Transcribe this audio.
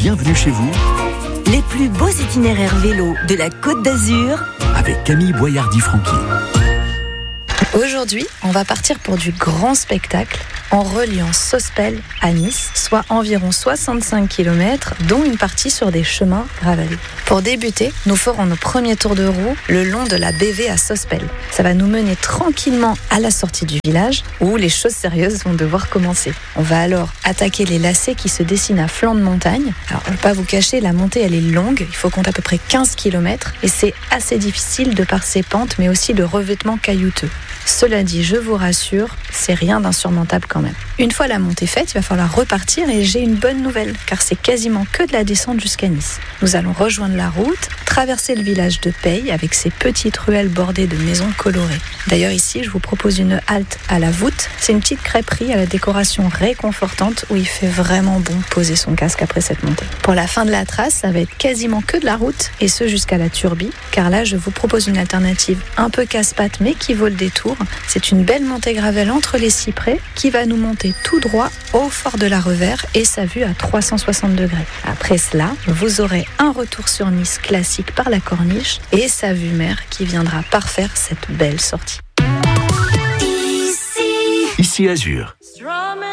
bienvenue chez vous Les plus beaux itinéraires vélo de la Côte d'Azur avec Camille Boyardi-Franqui. Aujourd'hui, on va partir pour du grand spectacle en reliant Sospel à Nice, soit environ 65 km, dont une partie sur des chemins gravelés. Pour débuter, nous ferons nos premiers tours de roue le long de la BV à Sospel. Ça va nous mener tranquillement à la sortie du village, où les choses sérieuses vont devoir commencer. On va alors attaquer les lacets qui se dessinent à flanc de montagne. Alors, je ne vais pas vous cacher, la montée elle est longue, il faut compter à peu près 15 km, et c'est assez difficile de par ses pentes, mais aussi le revêtement caillouteux. Cela dit, je vous rassure, c'est rien d'insurmontable quand même. Une fois la montée faite, il va falloir repartir et j'ai une bonne nouvelle, car c'est quasiment que de la descente jusqu'à Nice. Nous allons rejoindre la route, traverser le village de Peille avec ses petites ruelles bordées de maisons colorées. D'ailleurs ici, je vous propose une halte à la voûte. C'est une petite crêperie à la décoration réconfortante où il fait vraiment bon poser son casque après cette montée. Pour la fin de la trace, ça va être quasiment que de la route et ce jusqu'à la Turbie, car là je vous propose une alternative un peu casse-pattes mais qui vaut le détour. C'est une belle montée gravelle entre les cyprès qui va nous monter tout droit au fort de la Revers et sa vue à 360 degrés. Après cela, vous aurez un retour sur Nice classique par la Corniche et sa vue mer qui viendra parfaire cette belle sortie. Ici Azur. Strumming